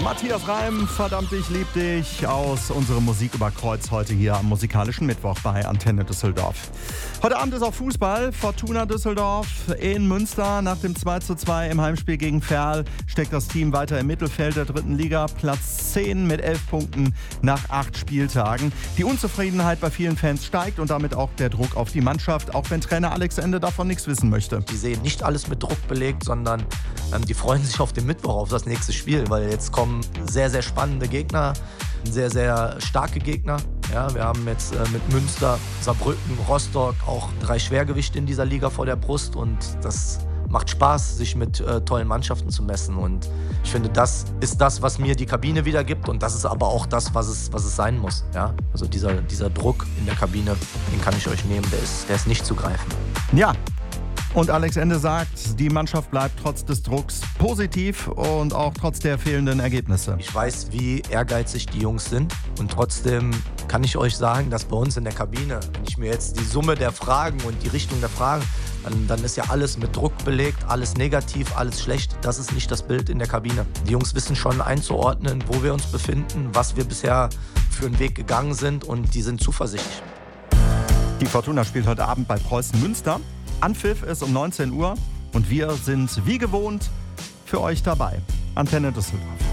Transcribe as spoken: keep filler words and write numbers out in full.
Matthias Reim, verdammt, ich lieb dich, aus unserem Musik über Kreuz heute hier am musikalischen Mittwoch bei Antenne Düsseldorf. Heute Abend ist auch Fußball. Fortuna Düsseldorf in Münster. Nach dem zwei zu zwei im Heimspiel gegen Verl steckt das Team weiter im Mittelfeld der dritten Liga. Platz zehn mit elf Punkten nach acht Spieltagen. Die Unzufriedenheit bei vielen Fans steigt und damit auch der Druck auf die Mannschaft, auch wenn Trainer Alex Ende davon nichts wissen möchte. Die sehen nicht alles mit Druck belegt, sondern ähm, die freuen sich auf den Mittwoch, auf das nächste Spiel, weil jetzt kommen sehr, sehr spannende Gegner, sehr, sehr starke Gegner. Ja, wir haben jetzt äh, mit Münster, Saarbrücken, Rostock auch drei Schwergewichte in dieser Liga vor der Brust und das macht Spaß, sich mit äh, tollen Mannschaften zu messen und ich finde, das ist das, was mir die Kabine wiedergibt und das ist aber auch das, was es, was es sein muss. Ja? Also dieser, dieser Druck in der Kabine, den kann ich euch nehmen, der ist, der ist nicht zu greifen. Ja. Und Alex Ende sagt, die Mannschaft bleibt trotz des Drucks positiv und auch trotz der fehlenden Ergebnisse. Ich weiß, wie ehrgeizig die Jungs sind und trotzdem kann ich euch sagen, dass bei uns in der Kabine, wenn ich mir jetzt die Summe der Fragen und die Richtung der Fragen, dann, dann ist ja alles mit Druck belegt, alles negativ, alles schlecht. Das ist nicht das Bild in der Kabine. Die Jungs wissen schon einzuordnen, wo wir uns befinden, was wir bisher für einen Weg gegangen sind und die sind zuversichtlich. Die Fortuna spielt heute Abend bei Preußen Münster. Anpfiff ist um neunzehn Uhr und wir sind wie gewohnt für euch dabei. Antenne Düsseldorf.